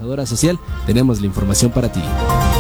Comunicadora social, tenemos la información para ti.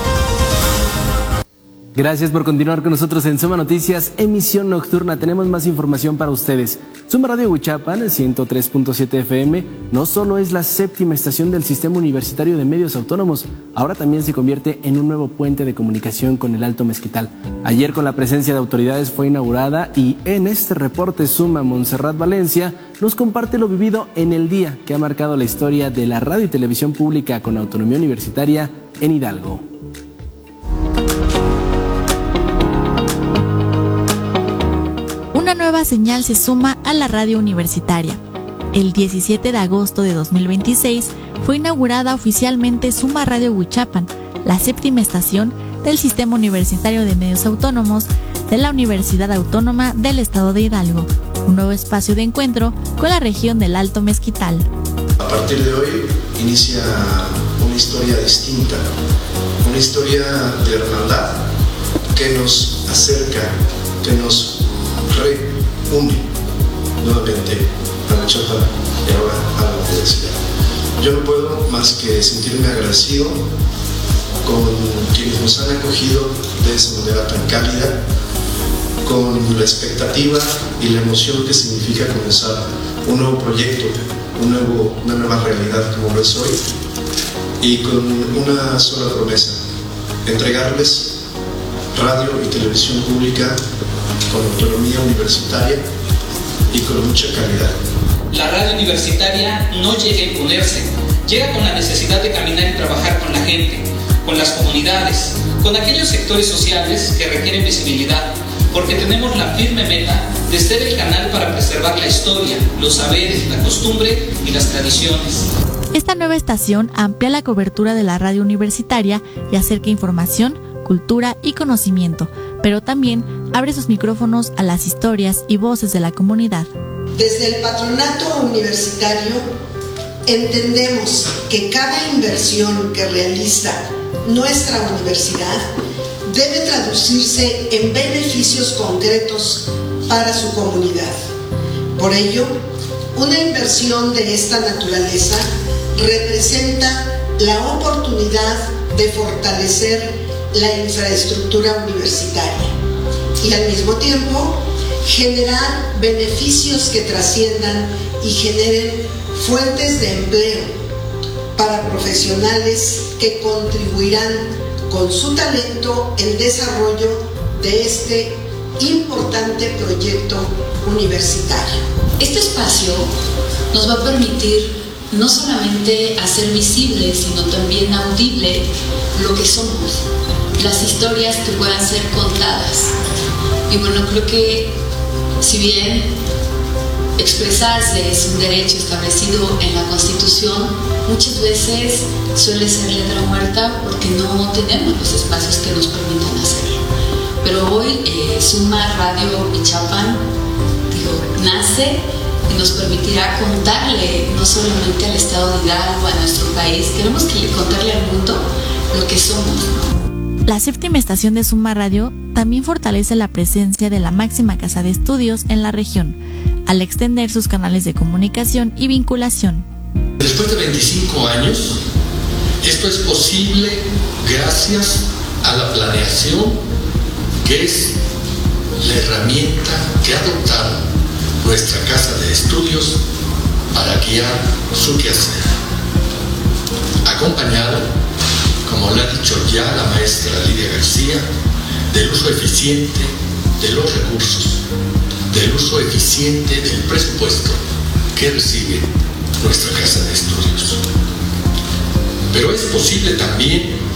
Gracias por continuar con nosotros en Suma Noticias, emisión nocturna. Tenemos más información para ustedes. Suma Radio Huichapan, 103.7 FM, no solo es la séptima estación del Sistema Universitario de Medios Autónomos, ahora también se convierte en un nuevo puente de comunicación con el Alto Mezquital. Ayer, con la presencia de autoridades, fue inaugurada y en este reporte Suma Montserrat Valencia nos comparte lo vivido en el día que ha marcado la historia de la radio y televisión pública con autonomía universitaria en Hidalgo. Una nueva señal se suma a la radio universitaria. El 17 de agosto de 2026 fue inaugurada oficialmente Suma Radio Huichapan, la séptima estación del Sistema Universitario de Medios Autónomos de la Universidad Autónoma del Estado de Hidalgo, un nuevo espacio de encuentro con la región del Alto Mezquital. A partir de hoy inicia una historia distinta, una historia de hermandad que nos acerca, que nos reúne nuevamente a Huichapan y ahora a la universidad. Yo no puedo más que sentirme agradecido con quienes nos han acogido de esa manera tan cálida, con la expectativa y la emoción que significa comenzar un nuevo proyecto, una nueva realidad como lo es hoy, y con una sola promesa: entregarles radio y televisión pública con autonomía universitaria y con mucha calidad. La radio universitaria no llega a imponerse, llega con la necesidad de caminar y trabajar con la gente, con las comunidades, con aquellos sectores sociales que requieren visibilidad, porque tenemos la firme meta de ser el canal para preservar la historia, los saberes, la costumbre y las tradiciones. Esta nueva estación amplía la cobertura de la radio universitaria y acerca información, cultura y conocimiento, pero también abre sus micrófonos a las historias y voces de la comunidad. Desde el patronato universitario entendemos que cada inversión que realiza nuestra universidad debe traducirse en beneficios concretos para su comunidad. Por ello, una inversión de esta naturaleza representa la oportunidad de fortalecer la infraestructura universitaria y al mismo tiempo generar beneficios que trasciendan y generen fuentes de empleo para profesionales que contribuirán con su talento el desarrollo de este importante proyecto universitario. Este espacio nos va a permitir no solamente hacer visible, sino también audible lo que somos, las historias que puedan ser contadas. Y bueno, creo que si bien expresarse es un derecho establecido en la Constitución, muchas veces suele ser letra muerta porque no tenemos los espacios que nos permitan hacerlo. Pero hoy Suma Radio Huichapan nace y nos permitirá contarle no solamente al Estado de Hidalgo, a nuestro país, queremos contarle al mundo lo que somos, ¿no? La séptima estación de Suma Radio también fortalece la presencia de la máxima casa de estudios en la región, al extender sus canales de comunicación y vinculación. Después de 25 años, esto es posible gracias a la planeación, que es la herramienta que ha adoptado nuestra casa de estudios para guiar su quehacer. Acompañado, como lo ha dicho ya la maestra Lidia García, del uso eficiente de los recursos, del uso eficiente del presupuesto que recibe nuestra casa de estudios. Pero es posible también